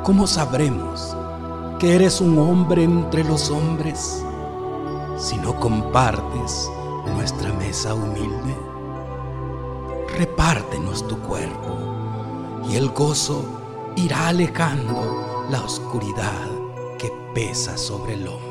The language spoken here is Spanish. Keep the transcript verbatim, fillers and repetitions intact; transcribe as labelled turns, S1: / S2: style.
S1: ¿cómo sabremos que eres un hombre entre los hombres si no compartes nuestra mesa humilde? Repártenos tu cuerpo y el gozo irá alejando la oscuridad que pesa sobre el hombre.